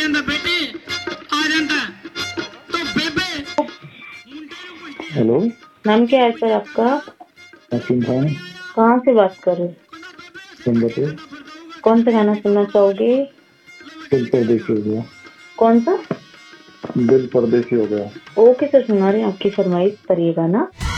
ਜਾਂਦਾ बेटी आ ਜਾਂਦਾ तो बेबे। हेलो। नाम क्या है सर आपका? नसीम खान। कहाँ से बात कर रहे हो? सिंगापुर। कौन सा गाना सुनना चाहोगे? दिल परदेसी हो गया। कौन सा? दिल परदेसी हो गया। ओके सर, सुना रहे हैं, आपकी फरमाइश पर ये गाना।